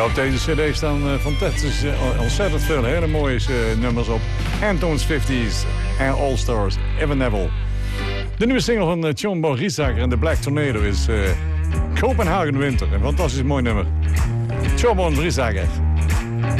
Ja, op deze cd staan fantastisch ontzettend veel hele mooie nummers op. Antone's 50s en All Stars, Evan Neville. De nieuwe single van John Bon Riesager en The Black Tornado is Copenhagen Winter. Een fantastisch mooi nummer. John Bon Riesager.